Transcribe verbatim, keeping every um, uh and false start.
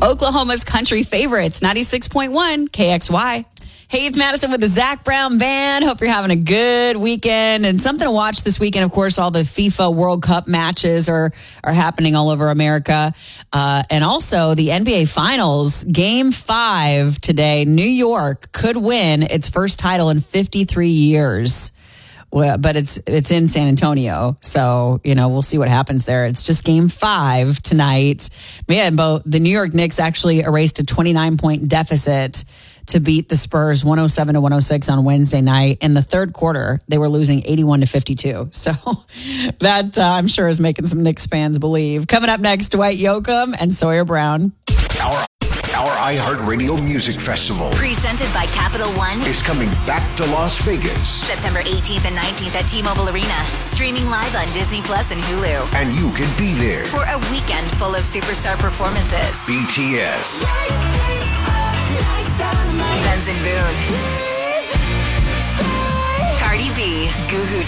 Oklahoma's country favorites, ninety-six point one K X Y. Hey, it's Madison with the Zach Brown Band. Hope you're having a good weekend and something to watch this weekend. Of course, all the FIFA World Cup matches are are happening all over America. Uh, and also the N B A Finals, Game five today. New York could win its first title in fifty-three years. Well, but it's it's in San Antonio, so you know we'll see what happens there. It's just Game Five tonight. Man, both the New York Knicks actually erased a twenty-nine point deficit to beat the Spurs one oh seven to one oh six on Wednesday night. In the third quarter, they were losing eighty-one to fifty-two. So that uh, I'm sure is making some Knicks fans believe. Coming up next, Dwight Yoakam and Sawyer Brown. Our Our iHeartRadio Music Festival, presented by Capital One, is coming back to Las Vegas. September eighteenth and nineteenth at T-Mobile Arena. Streaming live on Disney Plus and Hulu. And you can be there for a weekend full of superstar performances. B T S, Benson Boone, Cardi B, Goo Goo